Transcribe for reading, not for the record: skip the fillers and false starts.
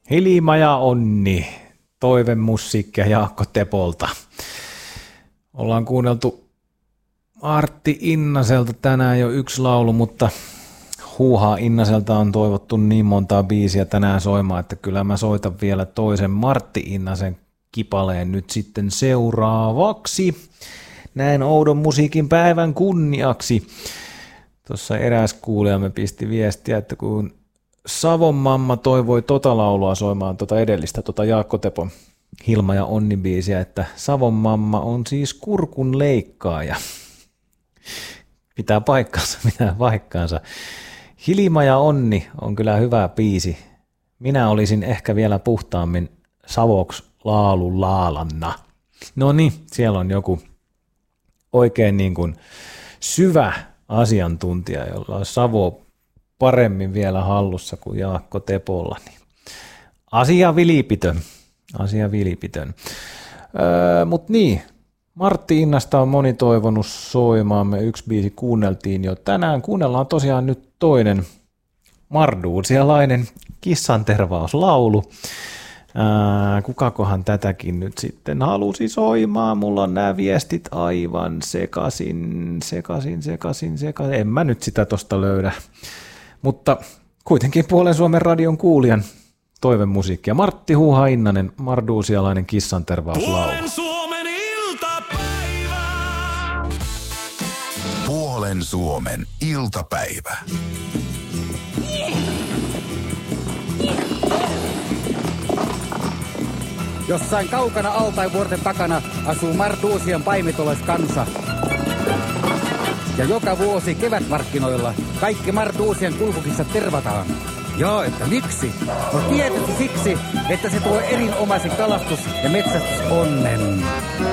Hilma ja Onni, toivemusiikkia Jaakko Tepolta. Ollaan kuunneltu Martti Innaselta tänään jo yksi laulu, mutta huuhaa Innaselta on toivottu niin montaa biisiä tänään soimaan, että kyllä mä soitan vielä toisen Martti Innasen kipaleen nyt sitten seuraavaksi. Näin oudon musiikin päivän kunniaksi. Tuossa eräs kuulijamme pisti viestiä, että kun Savon mamma toivoi laulua soimaan edellistä, Jaakko Tepon Hilma ja Onni biisiä, että Savon mamma on siis kurkun leikkaaja. Pitää paikkaansa. Hilma ja Onni on kyllä hyvä biisi. Minä olisin ehkä vielä puhtaammin savoks laalun laalanna. No niin, siellä on joku oikein niin kuin syvä asiantuntija, jolla on Savo paremmin vielä hallussa kuin Jaakko Tepolla. Asia vilpitön. Mutta niin, Martti Innasta on moni toivonut soimaan. Me yksi biisi kuunneltiin jo tänään. Kuunnellaan tosiaan nyt toinen marduusialainen kissantervauslaulu. Kukakohan tätäkin nyt sitten halusi soimaan? Mulla on nämä viestit aivan sekasin. En mä nyt sitä tosta löydä. Mutta kuitenkin Puolen Suomen radion kuulijan toivemusiikkia. Martti Huuha Innanen, marduusialainen kissantervauslaulu. Puolen Suomen iltapäivä. Puolen Suomen iltapäivä. Jossain kaukana Altaivuorten takana asuu marduusien paimitoleskansa. Ja joka vuosi kevätmarkkinoilla kaikki marduusien kulkukissat tervataan. Joo, että miksi? No tietysti siksi, että se tuo erinomaisen kalastus- ja metsästysonnen.